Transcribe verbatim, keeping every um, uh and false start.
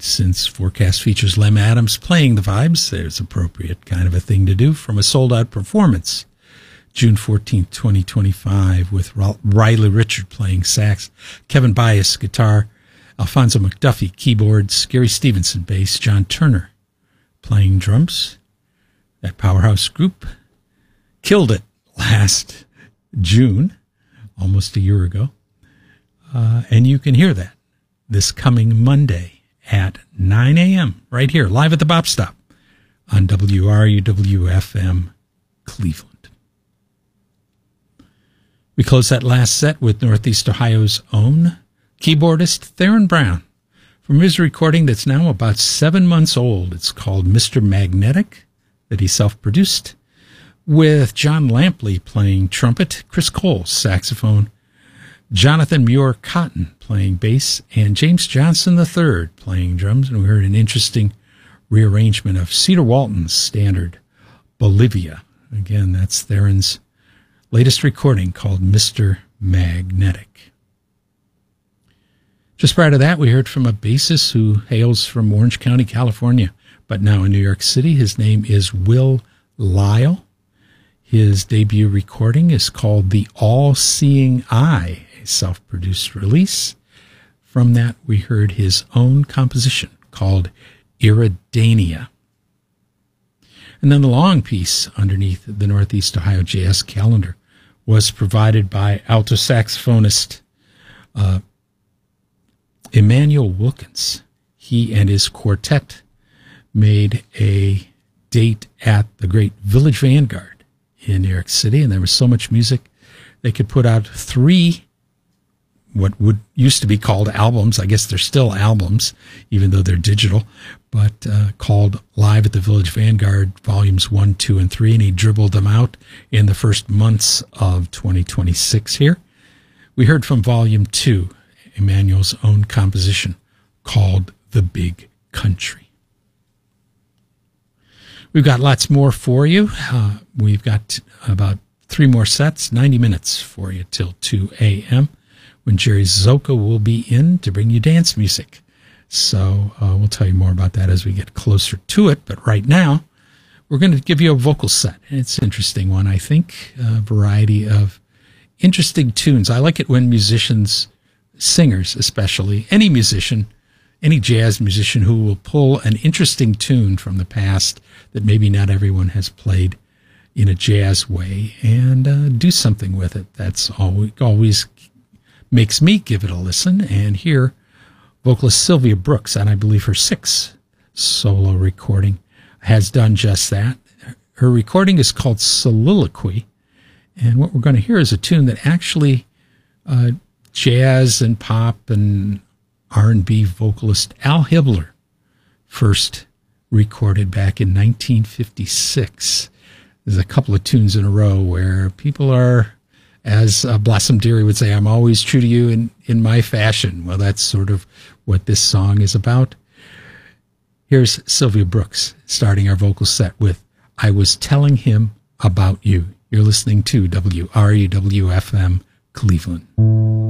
And since Forecast features Lem Adams playing the vibes, there's appropriate kind of a thing to do from a sold-out performance, June fourteenth, twenty twenty-five, with Riley Richard playing sax, Kevin Bias guitar, Alfonso McDuffie keyboards, Gary Stevenson bass, John Turner playing drums. That powerhouse group killed it last June, almost a year ago. Uh, and you can hear that this coming Monday at nine a.m. right here, live at the Bop Stop on W R U W F M Cleveland. We close that last set with Northeast Ohio's own keyboardist Theron Brown from his recording that's now about seven months old. It's called Mister Magnetic, that he self-produced, with John Lampley playing trumpet, Chris Cole saxophone, Jonathan Muir Cotton playing bass, and James Johnson the third playing drums. And we heard an interesting rearrangement of Cedar Walton's standard Bolivia. Again, that's Theron's latest recording called Mister Magnetic. Just prior to that, we heard from a bassist who hails from Orange County, California, but now in New York City. His name is Will Lyle. His debut recording is called The All-Seeing Eye, a self-produced release. From that, we heard his own composition called Iridania. And then the long piece underneath the Northeast Ohio Jazz calendar was provided by alto saxophonist uh, Emmanuel Wilkins. He and his quartet made a date at the great Village Vanguard in New York City, and there was so much music they could put out three what would used to be called albums. I guess they're still albums, even though they're digital, but uh, called Live at the Village Vanguard, volumes one, two, and three, and he dribbled them out in the first months of twenty twenty-six here. We heard from volume two, Emmanuel's own composition called The Big Country. We've got lots more for you. Uh, we've got about three more sets, ninety minutes for you till two a.m. when Jerry Zoka will be in to bring you dance music. So uh, we'll tell you more about that as we get closer to it. But right now, we're going to give you a vocal set. It's an interesting one, I think. A variety of interesting tunes. I like it when musicians, singers especially, any musician, any jazz musician who will pull an interesting tune from the past that maybe not everyone has played in a jazz way and uh, do something with it. That's always, always makes me give it a listen. And here, vocalist Sylvia Brooks, and I believe her sixth solo recording, has done just that. Her recording is called Soliloquy, and what we're going to hear is a tune that actually uh, jazz and pop and R and B vocalist Al Hibbler first recorded back in nineteen fifty-six. There's a couple of tunes in a row where people are, as uh, Blossom Dearie would say, I'm always true to you in, in my fashion. Well, that's sort of what this song is about. Here's Sylvia Brooks starting our vocal set with I Was Telling Him About You. You're listening to W R U W F M Cleveland.